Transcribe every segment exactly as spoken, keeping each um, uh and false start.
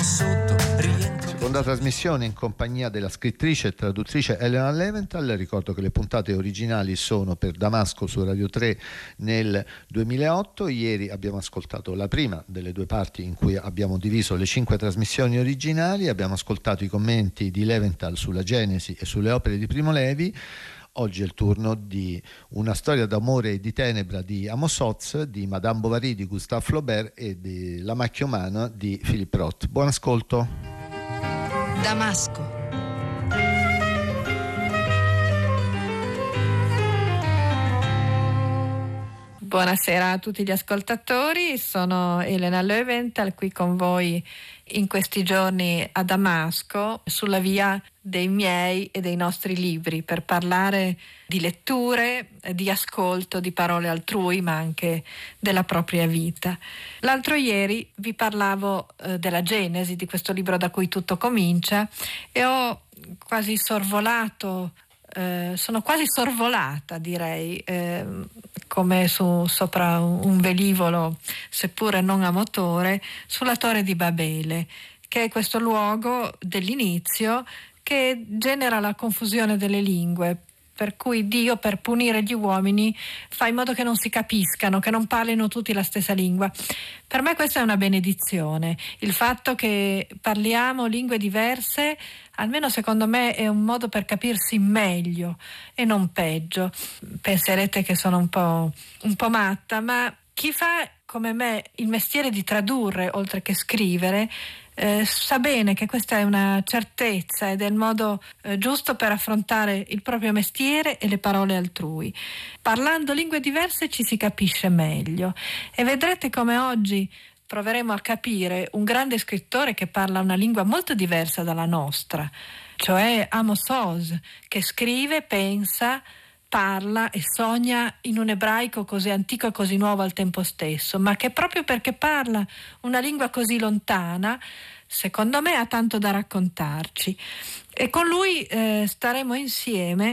sotto, rientro. Seconda trasmissione in compagnia della scrittrice e traduttrice Elena Leventhal. Ricordo che le puntate originali sono per Damasco su Radio tre nel duemilaotto. Ieri abbiamo ascoltato la prima delle due parti in cui abbiamo diviso le cinque trasmissioni originali. Abbiamo ascoltato i commenti di Leventhal sulla Genesi e sulle opere di Primo Levi. Oggi è il turno di Una storia d'amore e di tenebra di Amos Oz, di Madame Bovary di Gustave Flaubert e di La macchia umana di Philippe Roth. Buon ascolto. Damasco. Buonasera a tutti gli ascoltatori, sono Elena Leventhal qui con voi in questi giorni a Damasco sulla via dei miei e dei nostri libri per parlare di letture, di ascolto, di parole altrui ma anche della propria vita. L'altro ieri vi parlavo eh, della Genesi, di questo libro da cui tutto comincia e ho quasi sorvolato Eh, sono quasi sorvolata direi eh, come su, sopra un, un velivolo seppure non a motore sulla Torre di Babele, che è questo luogo dell'inizio che genera la confusione delle lingue, per cui Dio, per punire gli uomini, fa in modo che non si capiscano, che non parlino tutti la stessa lingua. Per me questa è una benedizione, il fatto che parliamo lingue diverse, almeno secondo me è un modo per capirsi meglio e non peggio. Penserete che sono un po', un po' matta, ma chi fa come me il mestiere di tradurre oltre che scrivere Eh, sa bene che questa è una certezza ed è il modo eh, giusto per affrontare il proprio mestiere e le parole altrui. Parlando lingue diverse ci si capisce meglio e vedrete come oggi proveremo a capire un grande scrittore che parla una lingua molto diversa dalla nostra, cioè Amos Oz, che scrive, pensa, parla e sogna in un ebraico così antico e così nuovo al tempo stesso, ma che proprio perché parla una lingua così lontana, secondo me ha tanto da raccontarci. E con lui eh, staremo insieme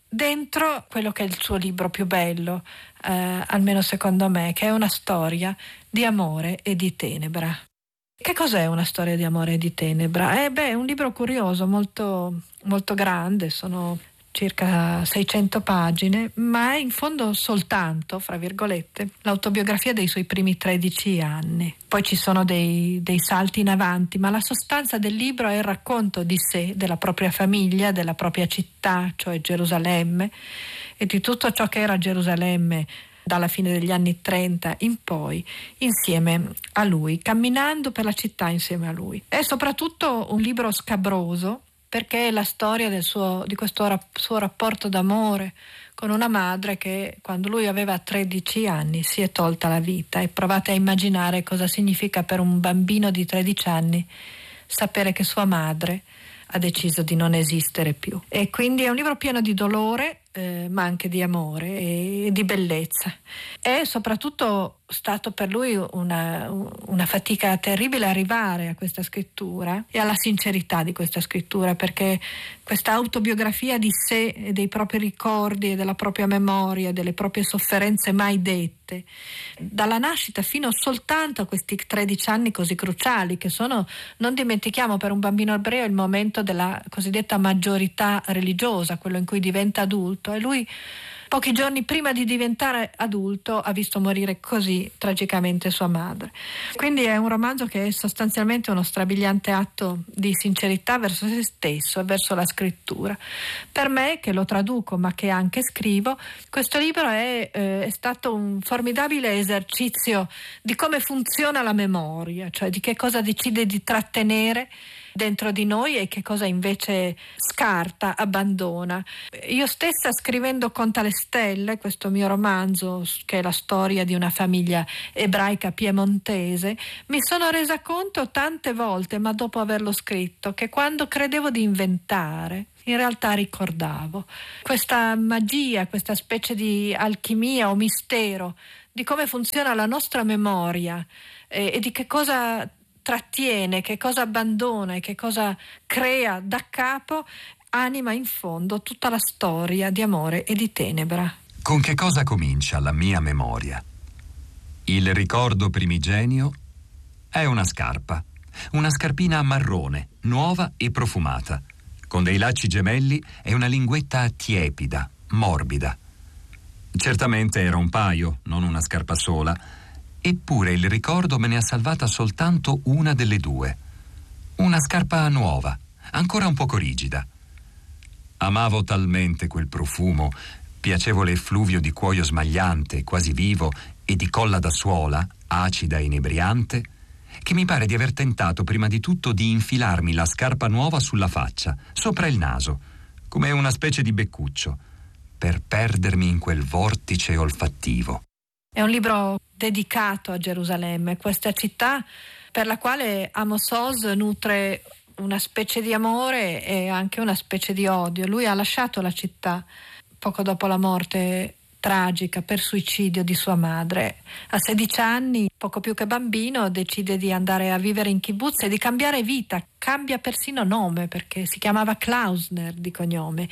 dentro quello che è il suo libro più bello, eh, almeno secondo me, che è una storia di amore e di tenebra. Che cos'è una storia di amore e di tenebra? Eh beh, è un libro curioso, molto, molto grande, sono circa seicento pagine, ma è in fondo soltanto, fra virgolette, l'autobiografia dei suoi primi tredici anni. Poi ci sono dei, dei salti in avanti, ma la sostanza del libro è il racconto di sé, della propria famiglia, della propria città, cioè Gerusalemme, e di tutto ciò che era Gerusalemme dalla fine degli anni trenta in poi, insieme a lui, camminando per la città insieme a lui. È soprattutto un libro scabroso, perché è la storia del suo, di questo rap- suo rapporto d'amore con una madre che quando lui aveva tredici anni si è tolta la vita, e provate a immaginare cosa significa per un bambino di tredici anni sapere che sua madre ha deciso di non esistere più. E quindi è un libro pieno di dolore, eh, ma anche di amore e di bellezza. È soprattutto stato per lui una, una fatica terribile arrivare a questa scrittura e alla sincerità di questa scrittura, perché questa autobiografia di sé e dei propri ricordi e della propria memoria, delle proprie sofferenze mai dette, dalla nascita fino soltanto a questi tredici anni così cruciali, che sono, non dimentichiamo, per un bambino ebreo il momento della cosiddetta maggiorità religiosa, quello in cui diventa adulto, e lui pochi giorni prima di diventare adulto ha visto morire così tragicamente sua madre. Quindi è un romanzo che è sostanzialmente uno strabiliante atto di sincerità verso se stesso e verso la scrittura. Per me, che lo traduco ma che anche scrivo, questo libro è, eh, è stato un formidabile esercizio di come funziona la memoria, cioè di che cosa decide di trattenere dentro di noi e che cosa invece scarta, abbandona. Io stessa, scrivendo Conta le stelle, questo mio romanzo che è la storia di una famiglia ebraica piemontese, mi sono resa conto tante volte, ma dopo averlo scritto, che quando credevo di inventare in realtà ricordavo questa magia, questa specie di alchimia o mistero di come funziona la nostra memoria e, e di che cosa trattiene, che cosa abbandona e che cosa crea da capo, anima in fondo tutta la storia di amore e di tenebra. Con che cosa comincia la mia memoria? Il ricordo primigenio è una scarpa. una scarpina marrone, nuova e profumata, con dei lacci gemelli e una linguetta tiepida, morbida. Certamente era un paio, non una scarpa sola, eppure il ricordo me ne ha salvata soltanto una delle due. Una scarpa nuova, ancora un poco rigida. Amavo talmente quel profumo, piacevole effluvio di cuoio smagliante, quasi vivo, e di colla da suola, acida e inebriante, che mi pare di aver tentato prima di tutto di infilarmi la scarpa nuova sulla faccia, sopra il naso, come una specie di beccuccio, per perdermi in quel vortice olfattivo. È un libro dedicato a Gerusalemme, questa città per la quale Amos Oz nutre una specie di amore e anche una specie di odio. Lui ha lasciato la città poco dopo la morte tragica per suicidio di sua madre. A sedici anni, poco più che bambino, decide di andare a vivere in kibbutz e di cambiare vita. Cambia persino nome, perché si chiamava Klausner di cognome.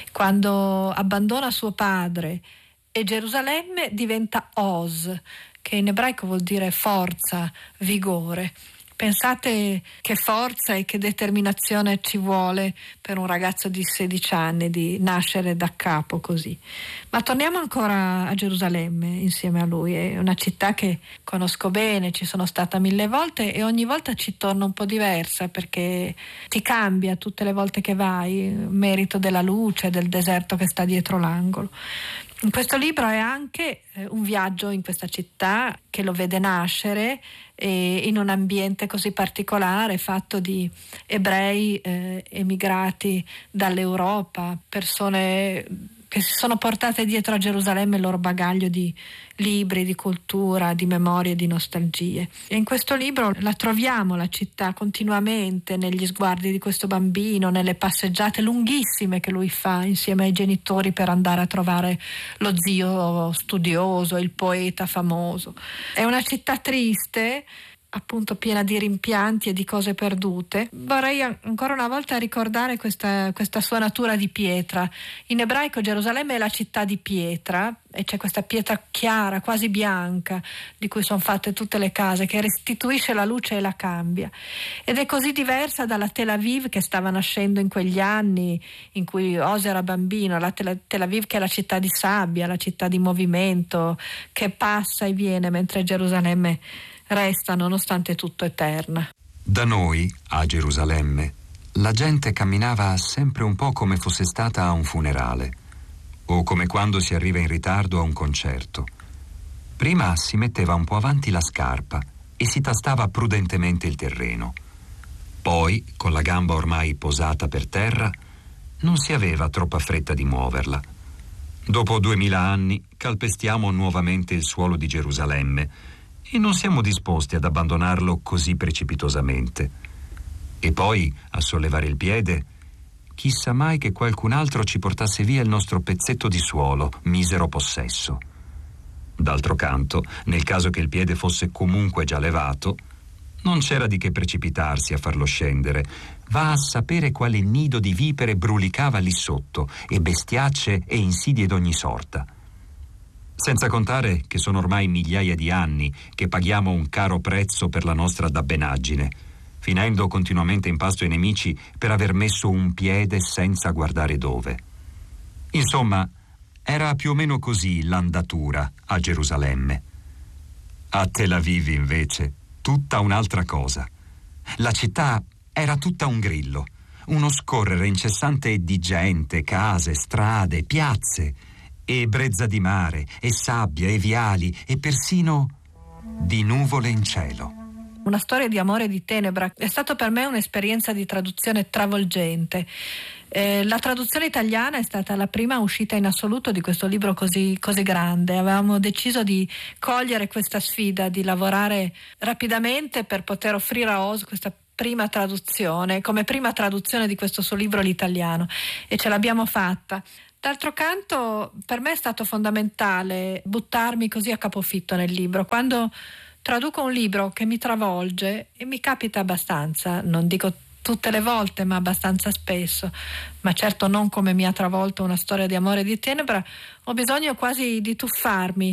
Quando abbandona suo padre e Gerusalemme diventa Oz, che in ebraico vuol dire forza, vigore. Pensate che forza e che determinazione ci vuole per un ragazzo di sedici anni di nascere da capo così. Ma torniamo ancora a Gerusalemme insieme a lui. È una città che conosco bene, ci sono stata mille volte e ogni volta ci torna un po' diversa, perché ti cambia tutte le volte che vai, merito della luce, del deserto che sta dietro l'angolo. In questo libro è anche un viaggio in questa città che lo vede nascere e in un ambiente così particolare, fatto di ebrei eh, emigrati dall'Europa, persone che si sono portate dietro a Gerusalemme il loro bagaglio di libri, di cultura, di memorie, di nostalgie. E in questo libro la troviamo, la città, continuamente negli sguardi di questo bambino, nelle passeggiate lunghissime che lui fa insieme ai genitori per andare a trovare lo zio studioso, il poeta famoso. È una città triste, appunto piena di rimpianti e di cose perdute. Vorrei ancora una volta ricordare questa, questa sua natura di pietra. In ebraico Gerusalemme è la città di pietra e c'è questa pietra chiara, quasi bianca, di cui sono fatte tutte le case, che restituisce la luce e la cambia. Ed è così diversa dalla Tel Aviv che stava nascendo in quegli anni in cui Oz era bambino, la Tel, Tel Aviv che è la città di sabbia, la città di movimento, che passa e viene, mentre Gerusalemme resta nonostante tutto eterna. Da noi, a Gerusalemme, la gente camminava sempre un po' come fosse stata a un funerale, o come quando si arriva in ritardo a un concerto. Prima si metteva un po' avanti la scarpa e si tastava prudentemente il terreno. Poi, con la gamba ormai posata per terra, non si aveva troppa fretta di muoverla. Dopo duemila anni calpestiamo nuovamente il suolo di Gerusalemme e non siamo disposti ad abbandonarlo così precipitosamente. E poi, a sollevare il piede, chissà mai che qualcun altro ci portasse via il nostro pezzetto di suolo, misero possesso. D'altro canto, nel caso che il piede fosse comunque già levato, non c'era di che precipitarsi a farlo scendere. Va a sapere quale nido di vipere brulicava lì sotto, e bestiacce e insidie d'ogni sorta. Senza contare che sono ormai migliaia di anni che paghiamo un caro prezzo per la nostra dabbenaggine, finendo continuamente in pasto ai nemici per aver messo un piede senza guardare dove. Insomma, era più o meno così l'andatura a Gerusalemme. A Tel Aviv, invece, tutta un'altra cosa. La città era tutta un grillo, uno scorrere incessante di gente, case, strade, piazze, e brezza di mare, e sabbia, e viali, e persino di nuvole in cielo. Una storia di amore e di tenebra. È stato per me un'esperienza di traduzione travolgente. Eh, la traduzione italiana è stata la prima uscita in assoluto di questo libro così, così grande. Avevamo deciso di cogliere questa sfida, di lavorare rapidamente per poter offrire a Oz questa prima traduzione, come prima traduzione di questo suo libro l'italiano, e ce l'abbiamo fatta. D'altro canto, per me è stato fondamentale buttarmi così a capofitto nel libro. Quando traduco un libro che mi travolge, e mi capita abbastanza, non dico tutte le volte, ma abbastanza spesso, ma certo non come mi ha travolto una storia di amore e di tenebra, ho bisogno quasi di tuffarmi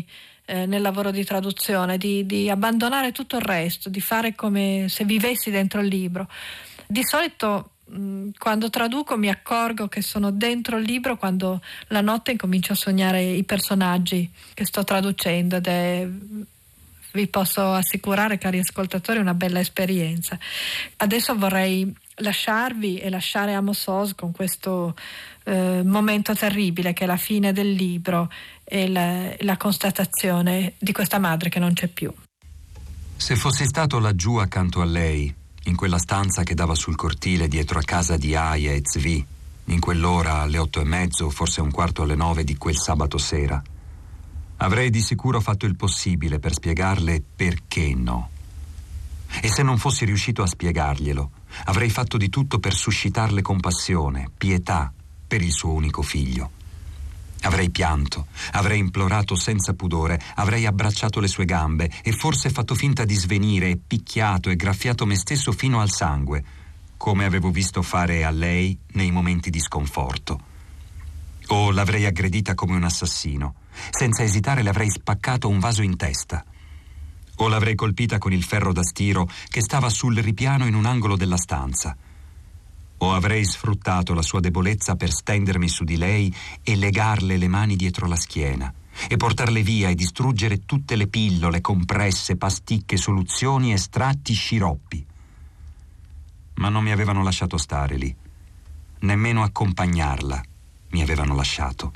eh, nel lavoro di traduzione, di, di abbandonare tutto il resto, di fare come se vivessi dentro il libro. Di solito quando traduco mi accorgo che sono dentro il libro quando la notte incomincio a sognare i personaggi che sto traducendo, ed è, vi posso assicurare, cari ascoltatori, una bella esperienza. Adesso vorrei lasciarvi e lasciare Amos Oz con questo eh, momento terribile che è la fine del libro e la, la constatazione di questa madre che non c'è più. Se fossi stato laggiù accanto a lei, in quella stanza che dava sul cortile dietro a casa di Aya e Zvi, in quell'ora alle otto e mezzo, forse un quarto alle nove di quel sabato sera, avrei di sicuro fatto il possibile per spiegarle perché no. E se non fossi riuscito a spiegarglielo, avrei fatto di tutto per suscitarle compassione, pietà per il suo unico figlio. Avrei pianto, avrei implorato senza pudore, avrei abbracciato le sue gambe e forse fatto finta di svenire e picchiato e graffiato me stesso fino al sangue, come avevo visto fare a lei nei momenti di sconforto. O l'avrei aggredita come un assassino. Senza esitare le avrei spaccato un vaso in testa. O l'avrei colpita con il ferro da stiro che stava sul ripiano in un angolo della stanza. O avrei sfruttato la sua debolezza per stendermi su di lei e legarle le mani dietro la schiena e portarle via e distruggere tutte le pillole, compresse, pasticche, soluzioni, estratti, sciroppi. Ma non mi avevano lasciato stare lì. Nemmeno accompagnarla mi avevano lasciato.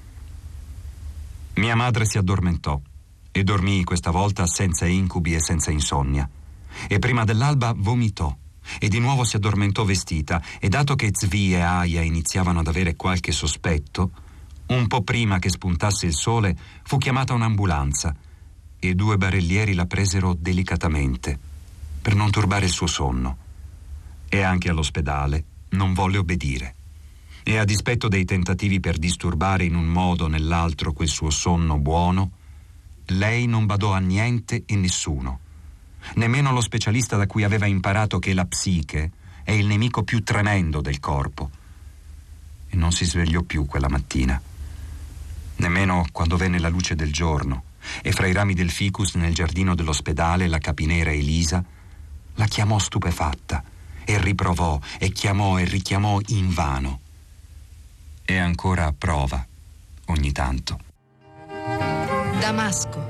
Mia madre si addormentò e dormii questa volta senza incubi e senza insonnia. E prima dell'alba vomitò. E di nuovo si addormentò vestita, e dato che Zvi e Aya iniziavano ad avere qualche sospetto, un po' prima che spuntasse il sole fu chiamata un'ambulanza e due barellieri la presero delicatamente per non turbare il suo sonno. E anche all'ospedale non volle obbedire. E a dispetto dei tentativi per disturbare in un modo o nell'altro quel suo sonno buono, lei non badò a niente e nessuno. Nemmeno lo specialista da cui aveva imparato che la psiche è il nemico più tremendo del corpo. E non si svegliò più quella mattina, nemmeno quando venne la luce del giorno e fra i rami del ficus nel giardino dell'ospedale la capinera Elisa la chiamò stupefatta e riprovò e chiamò e richiamò invano. E ancora prova ogni tanto. Damasco.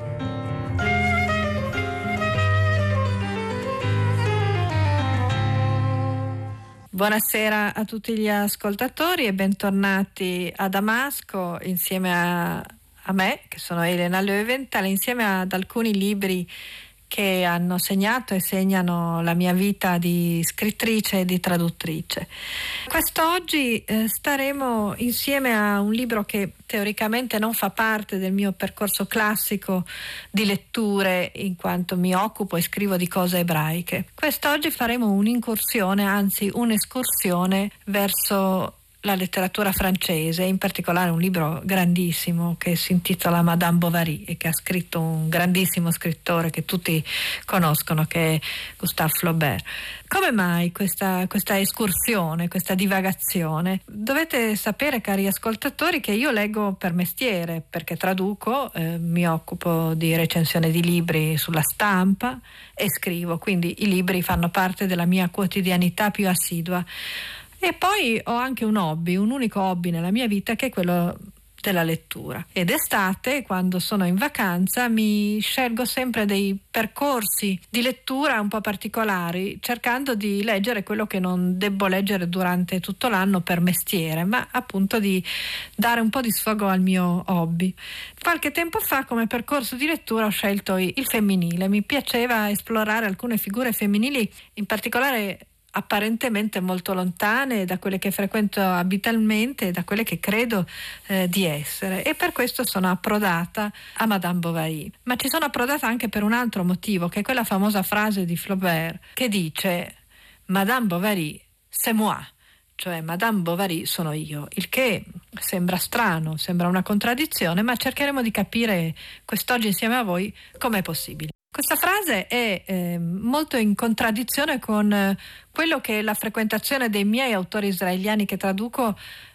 Buonasera a tutti gli ascoltatori e bentornati a Damasco insieme a, a me, che sono Elena Löwenthal, insieme ad alcuni libri che hanno segnato e segnano la mia vita di scrittrice e di traduttrice. Quest'oggi eh, staremo insieme a un libro che teoricamente non fa parte del mio percorso classico di letture, in quanto mi occupo e scrivo di cose ebraiche. Quest'oggi faremo un'incursione, anzi un'escursione verso la letteratura francese, in particolare un libro grandissimo che si intitola Madame Bovary e che ha scritto un grandissimo scrittore che tutti conoscono, che è Gustave Flaubert. Come mai questa, questa escursione, questa divagazione? Dovete sapere, cari ascoltatori, che io leggo per mestiere, perché traduco, eh, mi occupo di recensione di libri sulla stampa e scrivo, quindi i libri fanno parte della mia quotidianità più assidua. E poi ho anche un hobby, un unico hobby nella mia vita, che è quello della lettura. Ed estate, quando sono in vacanza, mi scelgo sempre dei percorsi di lettura un po' particolari, cercando di leggere quello che non debbo leggere durante tutto l'anno per mestiere, ma appunto di dare un po' di sfogo al mio hobby. Qualche tempo fa, come percorso di lettura, ho scelto il femminile. Mi piaceva esplorare alcune figure femminili, in particolare apparentemente molto lontane da quelle che frequento abitualmente e da quelle che credo eh, di essere, e per questo sono approdata a Madame Bovary. Ma ci sono approdata anche per un altro motivo, che è quella famosa frase di Flaubert che dice Madame Bovary c'est moi, cioè Madame Bovary sono io, il che sembra strano, sembra una contraddizione, ma cercheremo di capire quest'oggi insieme a voi com'è possibile. Questa frase è eh, molto in contraddizione con eh, quello che la frequentazione dei miei autori israeliani che traduco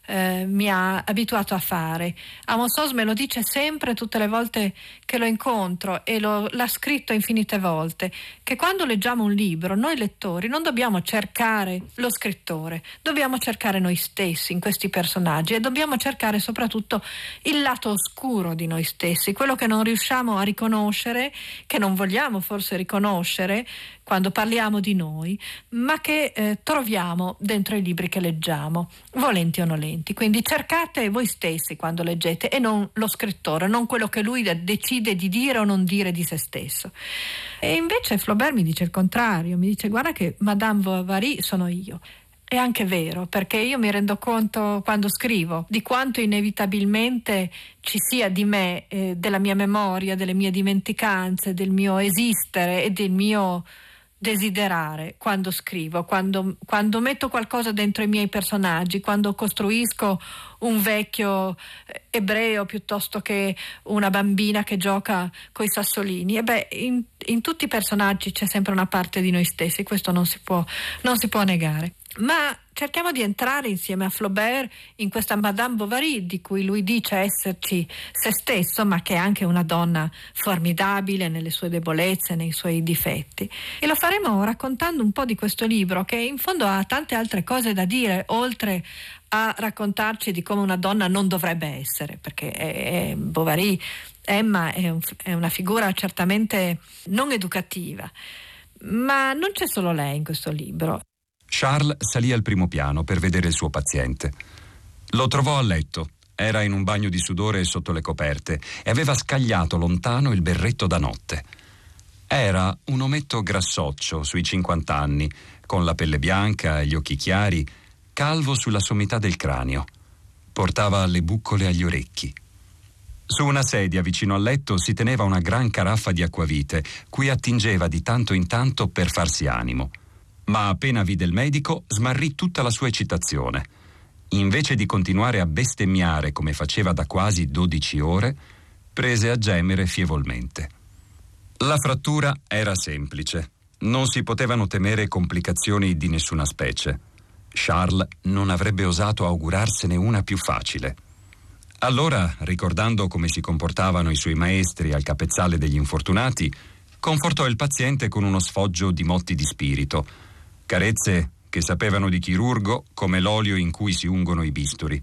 eh, mi ha abituato a fare. Amos Oz me lo dice sempre, tutte le volte che lo incontro, e lo, l'ha scritto infinite volte, che quando leggiamo un libro noi lettori non dobbiamo cercare lo scrittore, dobbiamo cercare noi stessi in questi personaggi, e dobbiamo cercare soprattutto il lato oscuro di noi stessi, quello che non riusciamo a riconoscere, che non vogliamo forse riconoscere quando parliamo di noi, ma che eh, troviamo dentro i libri che leggiamo, volenti o nolenti. Quindi cercate voi stessi quando leggete, e non lo scrittore, non quello che lui decide di dire o non dire di se stesso. E invece Flaubert mi dice il contrario, mi dice: guarda che Madame Bovary sono io. È anche vero, perché io mi rendo conto quando scrivo di quanto inevitabilmente ci sia di me, eh, della mia memoria, delle mie dimenticanze, del mio esistere e del mio desiderare quando scrivo, quando, quando metto qualcosa dentro i miei personaggi, quando costruisco un vecchio ebreo piuttosto che una bambina che gioca coi sassolini. E beh, in, in tutti i personaggi c'è sempre una parte di noi stessi, questo non si può, non si può negare. Ma cerchiamo di entrare insieme a Flaubert in questa Madame Bovary, di cui lui dice esserci se stesso, ma che è anche una donna formidabile nelle sue debolezze, nei suoi difetti. E lo faremo raccontando un po' di questo libro, che in fondo ha tante altre cose da dire, oltre a raccontarci di come una donna non dovrebbe essere, perché è, è Bovary, Emma è, un, è una figura certamente non educativa, ma non c'è solo lei in questo libro. Charles salì al primo piano per vedere il suo paziente. Lo trovò a letto, era in un bagno di sudore sotto le coperte e aveva scagliato lontano il berretto da notte. Era un ometto grassoccio sui cinquanta anni, con la pelle bianca e gli occhi chiari, calvo sulla sommità del cranio. Portava le buccole agli orecchi. Su una sedia vicino al letto si teneva una gran caraffa di acquavite, cui attingeva di tanto in tanto per farsi animo. Ma appena vide il medico, smarrì tutta la sua eccitazione. Invece di continuare a bestemmiare come faceva da quasi dodici ore, prese a gemere fievolmente. La frattura era semplice. Non si potevano temere complicazioni di nessuna specie. Charles non avrebbe osato augurarsene una più facile. Allora, ricordando come si comportavano i suoi maestri al capezzale degli infortunati, confortò il paziente con uno sfoggio di motti di spirito, carezze che sapevano di chirurgo come l'olio in cui si ungono i bisturi.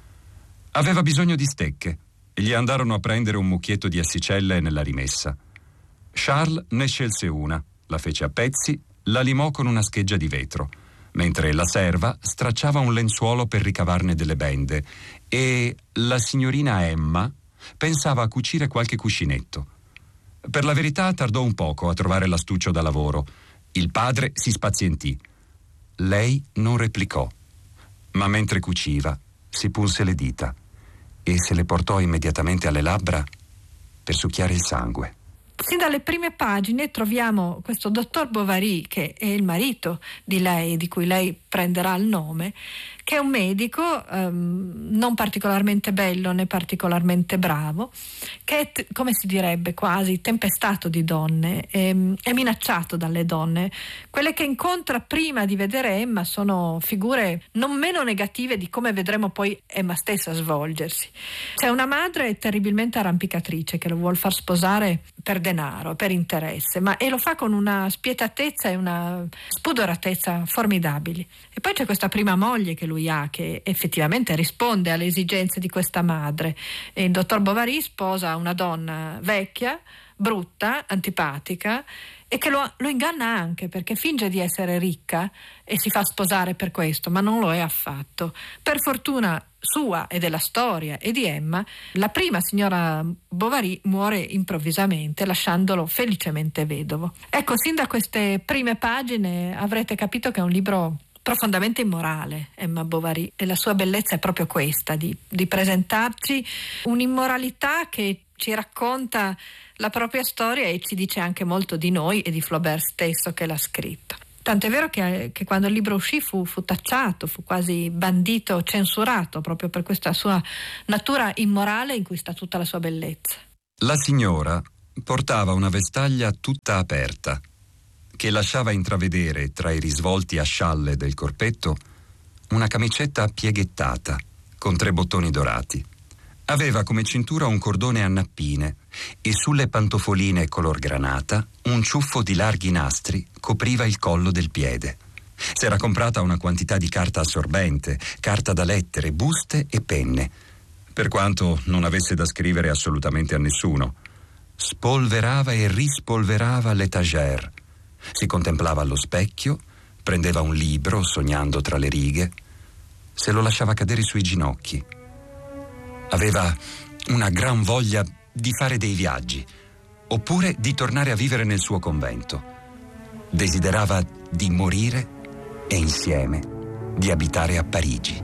Aveva bisogno di stecche e gli andarono a prendere un mucchietto di assicelle nella rimessa. Charles ne scelse una, la fece a pezzi, la limò con una scheggia di vetro, mentre la serva stracciava un lenzuolo per ricavarne delle bende, e la signorina Emma pensava a cucire qualche cuscinetto. Per la verità tardò un poco a trovare l'astuccio da lavoro. Il padre si spazientì. Lei non replicò, ma mentre cuciva si punse le dita e se le portò immediatamente alle labbra per succhiare il sangue. Sin dalle prime pagine troviamo questo dottor Bovary, che è il marito di lei, di cui lei prenderà il nome, che è un medico um, non particolarmente bello né particolarmente bravo, che è, t- come si direbbe, quasi tempestato di donne, è, è minacciato dalle donne. Quelle che incontra prima di vedere Emma sono figure non meno negative di come vedremo poi Emma stessa svolgersi. C'è una madre terribilmente arrampicatrice che lo vuol far sposare per denaro, per interesse, ma e lo fa con una spietatezza e una spudoratezza formidabili. E poi c'è questa prima moglie che lui ha, che effettivamente risponde alle esigenze di questa madre. E il dottor Bovary sposa una donna vecchia, brutta, antipatica, e che lo, lo inganna anche, perché finge di essere ricca e si fa sposare per questo, ma non lo è affatto. Per fortuna sua e della storia e di Emma, la prima signora Bovary muore improvvisamente, lasciandolo felicemente vedovo. Ecco, sin da queste prime pagine avrete capito che è un libro profondamente immorale, Emma Bovary, e la sua bellezza è proprio questa, di, di presentarci un'immoralità che ci racconta la propria storia e ci dice anche molto di noi e di Flaubert stesso che l'ha scritto. Tant'è vero che, che quando il libro uscì fu, fu tacciato, fu quasi bandito, censurato, proprio per questa sua natura immorale in cui sta tutta la sua bellezza. La signora portava una vestaglia tutta aperta, che lasciava intravedere tra i risvolti a scialle del corpetto una camicetta pieghettata, con tre bottoni dorati. Aveva come cintura un cordone a nappine e sulle pantofoline color granata un ciuffo di larghi nastri copriva il collo del piede. S'era comprata una quantità di carta assorbente, carta da lettere, buste e penne, per quanto non avesse da scrivere assolutamente a nessuno. Spolverava e rispolverava l'étagère. Si contemplava allo specchio, prendeva un libro sognando tra le righe, se lo lasciava cadere sui ginocchi. Aveva una gran voglia di fare dei viaggi, oppure di tornare a vivere nel suo convento. Desiderava di morire e insieme di abitare a Parigi.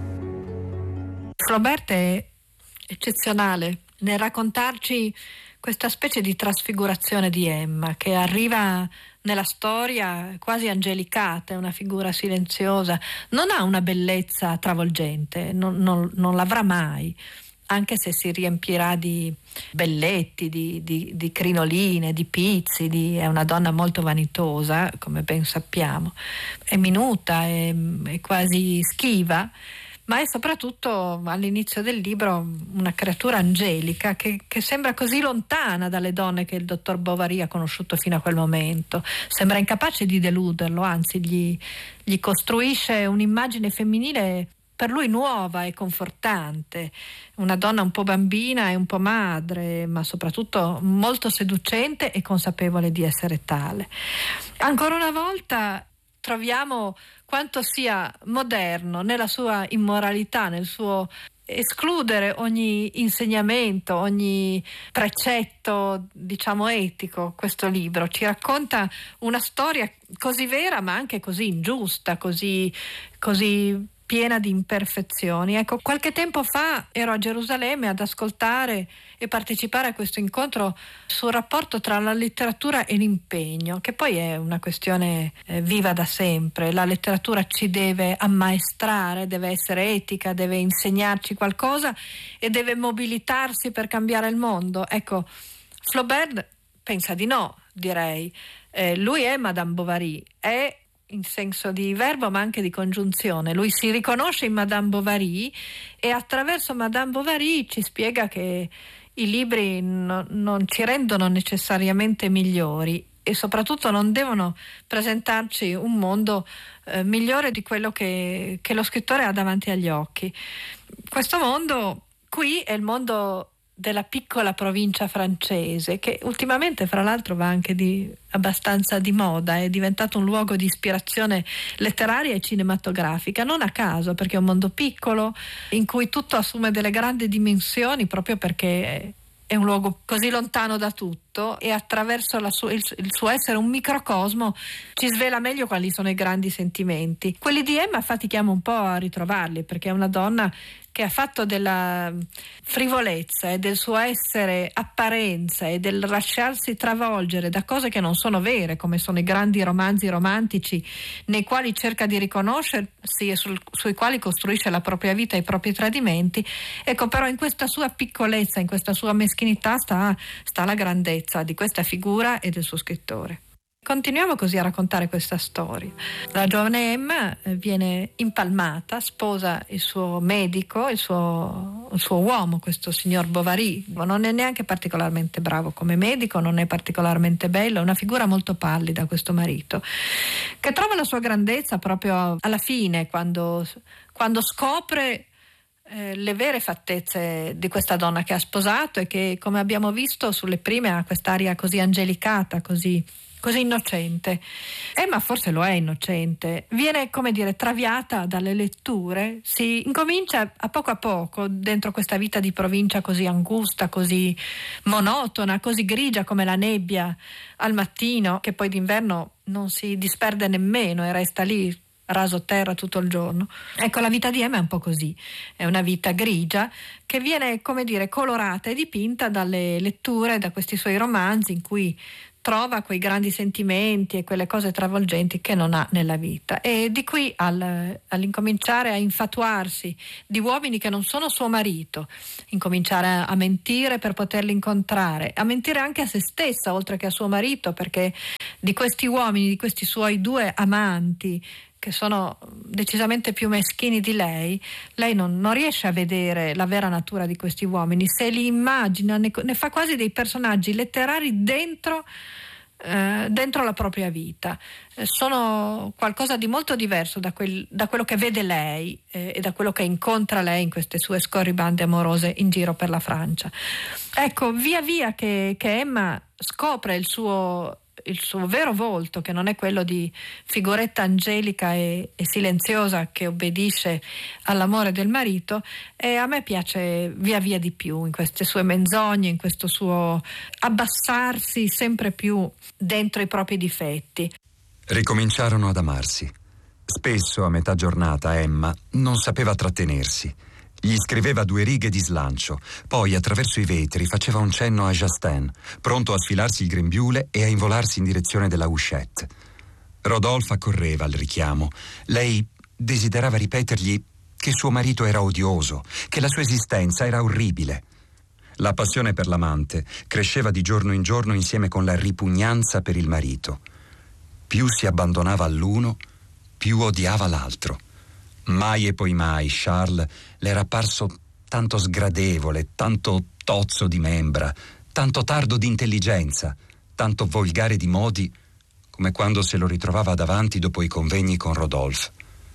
Flaubert è eccezionale nel raccontarci questa specie di trasfigurazione di Emma che arriva nella storia quasi angelicata, è una figura silenziosa, non ha una bellezza travolgente, non, non, non l'avrà mai, anche se si riempirà di belletti, di, di, di crinoline, di pizzi, di, è una donna molto vanitosa, come ben sappiamo, è minuta, è, è quasi schiva, ma è soprattutto all'inizio del libro una creatura angelica che, che sembra così lontana dalle donne che il dottor Bovary ha conosciuto fino a quel momento, sembra incapace di deluderlo, anzi gli, gli costruisce un'immagine femminile per lui nuova e confortante, una donna un po' bambina e un po' madre, ma soprattutto molto seducente e consapevole di essere tale. Ancora una volta troviamo quanto sia moderno nella sua immoralità, nel suo escludere ogni insegnamento, ogni precetto, diciamo, etico. Questo libro ci racconta una storia così vera ma anche così ingiusta, così, così piena di imperfezioni. Ecco, qualche tempo fa ero a Gerusalemme ad ascoltare e partecipare a questo incontro sul rapporto tra la letteratura e l'impegno, che poi è una questione eh, viva da sempre. La letteratura ci deve ammaestrare, deve essere etica, deve insegnarci qualcosa e deve mobilitarsi per cambiare il mondo. Ecco, Flaubert pensa di no, direi. Eh, lui è Madame Bovary, è in senso di verbo ma anche di congiunzione. Lui si riconosce in Madame Bovary e attraverso Madame Bovary ci spiega che i libri no, non ci rendono necessariamente migliori e soprattutto non devono presentarci un mondo eh, migliore di quello che, che lo scrittore ha davanti agli occhi. Questo mondo qui è il mondo della piccola provincia francese, che ultimamente fra l'altro va anche di, abbastanza di moda, è diventato un luogo di ispirazione letteraria e cinematografica, non a caso, perché è un mondo piccolo in cui tutto assume delle grandi dimensioni proprio perché è un luogo così lontano da tutto e attraverso la su- il, il suo essere un microcosmo ci svela meglio quali sono i grandi sentimenti. Quelli di Emma fatichiamo un po' a ritrovarli perché è una donna che ha fatto della frivolezza e del suo essere apparenza e del lasciarsi travolgere da cose che non sono vere, come sono i grandi romanzi romantici nei quali cerca di riconoscersi e sul, sui quali costruisce la propria vita e i propri tradimenti. Ecco, però in questa sua piccolezza, in questa sua meschinità sta, sta la grandezza di questa figura e del suo scrittore. Continuiamo così a raccontare questa storia. La giovane Emma viene impalmata, sposa il suo medico, il suo, il suo uomo, questo signor Bovary. Non è neanche particolarmente bravo come medico, non è particolarmente bello, è una figura molto pallida questo marito, che trova la sua grandezza proprio alla fine, quando, quando scopre eh, le vere fattezze di questa donna che ha sposato e che, come abbiamo visto sulle prime, ha quest'aria così angelicata, così così innocente. Emma forse lo è innocente, viene, come dire, traviata dalle letture, si incomincia a poco a poco dentro questa vita di provincia così angusta, così monotona, così grigia come la nebbia al mattino, che poi d'inverno non si disperde nemmeno e resta lì raso terra tutto il giorno. Ecco, la vita di Emma è un po' così, è una vita grigia che viene, come dire, colorata e dipinta dalle letture, da questi suoi romanzi in cui trova quei grandi sentimenti e quelle cose travolgenti che non ha nella vita, e di qui al, all'incominciare a infatuarsi di uomini che non sono suo marito, incominciare a, a mentire per poterli incontrare, a mentire anche a se stessa oltre che a suo marito, perché di questi uomini, di questi suoi due amanti che sono decisamente più meschini di lei, lei non, non riesce a vedere la vera natura di questi uomini, se li immagina, ne, ne fa quasi dei personaggi letterari dentro, eh, dentro la propria vita. Eh, sono qualcosa di molto diverso da, quel, da quello che vede lei eh, e da quello che incontra lei in queste sue scorribande amorose in giro per la Francia. Ecco, via via che, che Emma scopre il suo il suo vero volto, che non è quello di figuretta angelica e, e silenziosa che obbedisce all'amore del marito, e a me piace via via di più in queste sue menzogne, in questo suo abbassarsi sempre più dentro i propri difetti. Ricominciarono ad amarsi. Spesso a metà giornata Emma non sapeva trattenersi. Gli scriveva due righe di slancio, poi attraverso i vetri faceva un cenno a Justin, pronto a sfilarsi il grembiule e a involarsi in direzione della Houchette. Rodolphe accorreva al richiamo. Lei desiderava ripetergli che suo marito era odioso, che la sua esistenza era orribile. La passione per l'amante cresceva di giorno in giorno insieme con la ripugnanza per il marito. Più si abbandonava all'uno, più odiava l'altro. Mai e poi mai Charles le era apparso tanto sgradevole, tanto tozzo di membra, tanto tardo di intelligenza, tanto volgare di modi, come quando se lo ritrovava davanti dopo i convegni con Rodolphe.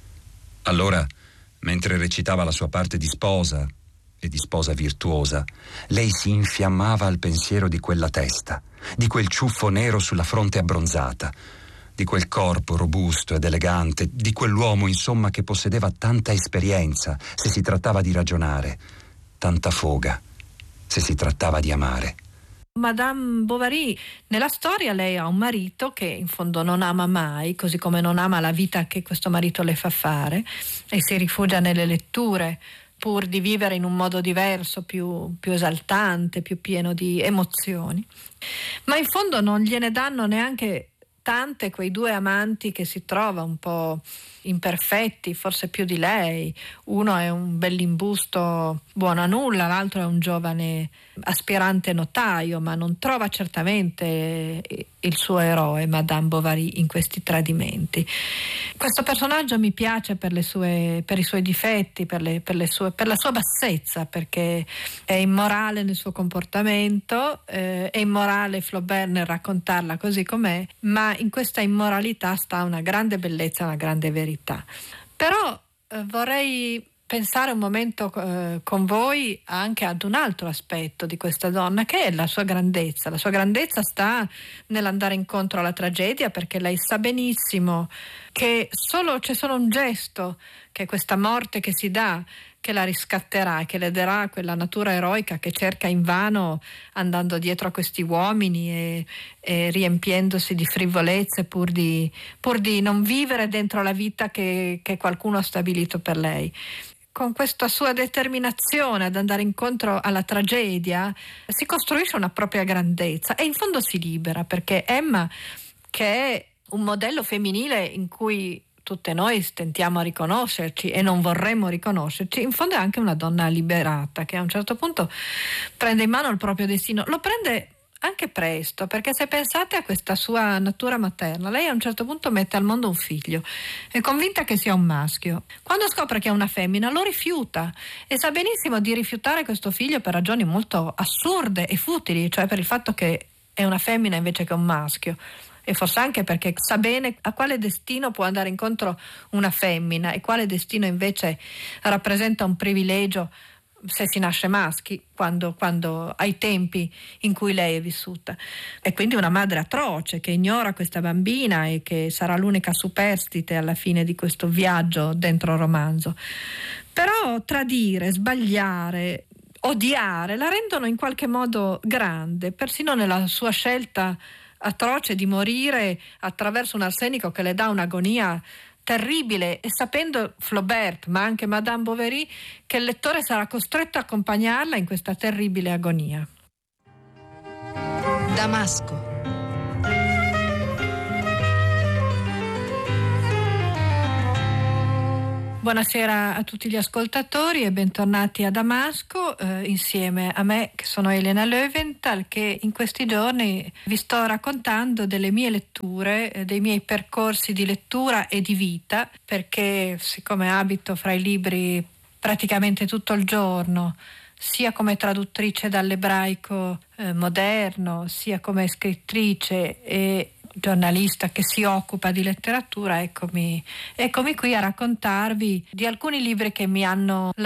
Allora, mentre recitava la sua parte di sposa, e di sposa virtuosa, lei si infiammava al pensiero di quella testa, di quel ciuffo nero sulla fronte abbronzata, di quel corpo robusto ed elegante, di quell'uomo, insomma, che possedeva tanta esperienza se si trattava di ragionare, tanta foga se si trattava di amare. Madame Bovary, nella storia lei ha un marito che in fondo non ama mai, così come non ama la vita che questo marito le fa fare, e si rifugia nelle letture pur di vivere in un modo diverso, più, più esaltante, più pieno di emozioni. Ma in fondo non gliene danno neanche tante quei due amanti che si trova un po' imperfetti, forse più di lei. Uno è un bell'imbusto buono a nulla, l'altro è un giovane aspirante notaio, ma non trova certamente il suo eroe, Madame Bovary, in questi tradimenti. Questo personaggio mi piace per le sue, per i suoi difetti, per, le, per, le sue, per la sua bassezza, perché è immorale nel suo comportamento, eh, è immorale Flaubert nel raccontarla così com'è, ma in questa immoralità sta una grande bellezza, una grande verità. Però eh, vorrei pensare un momento eh, con voi anche ad un altro aspetto di questa donna, che è la sua grandezza. La sua grandezza sta nell'andare incontro alla tragedia, perché lei sa benissimo che solo, c'è solo un gesto, che è questa morte che si dà, che la riscatterà, che le darà quella natura eroica che cerca invano, andando dietro a questi uomini e, e riempiendosi di frivolezze pur di, pur di non vivere dentro la vita che, che qualcuno ha stabilito per lei. Con questa sua determinazione ad andare incontro alla tragedia si costruisce una propria grandezza e in fondo si libera, perché Emma, che è un modello femminile in cui tutte noi stentiamo a riconoscerci e non vorremmo riconoscerci, in fondo è anche una donna liberata che a un certo punto prende in mano il proprio destino, lo prende anche presto, perché se pensate a questa sua natura materna, lei a un certo punto mette al mondo un figlio, è convinta che sia un maschio. Quando scopre che è una femmina lo rifiuta e sa benissimo di rifiutare questo figlio per ragioni molto assurde e futili, cioè per il fatto che è una femmina invece che un maschio, e forse anche perché sa bene a quale destino può andare incontro una femmina e quale destino invece rappresenta un privilegio se si nasce maschi, quando, quando ai tempi in cui lei è vissuta. È quindi una madre atroce che ignora questa bambina e che sarà l'unica superstite alla fine di questo viaggio dentro il romanzo. Però tradire, sbagliare, odiare la rendono in qualche modo grande, persino nella sua scelta atroce di morire attraverso un arsenico che le dà un'agonia terribile, e sapendo Flaubert, ma anche Madame Bovary, che il lettore sarà costretto a accompagnarla in questa terribile agonia. Damasco. Buonasera a tutti gli ascoltatori e bentornati a Damasco eh, insieme a me, che sono Elena Löwenthal, che in questi giorni vi sto raccontando delle mie letture, eh, dei miei percorsi di lettura e di vita, perché siccome abito fra i libri praticamente tutto il giorno, sia come traduttrice dall'ebraico eh, moderno, sia come scrittrice e giornalista che si occupa di letteratura, eccomi, eccomi qui a raccontarvi di alcuni libri che mi hanno